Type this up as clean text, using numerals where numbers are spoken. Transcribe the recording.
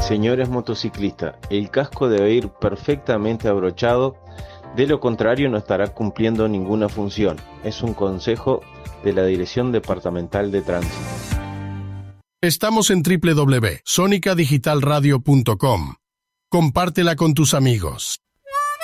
Señores motociclistas, el casco debe ir perfectamente abrochado, de lo contrario no estará cumpliendo ninguna función. Es un consejo de la Dirección Departamental de Tránsito. Estamos en www.sonicadigitalradio.com. Compártela con tus amigos.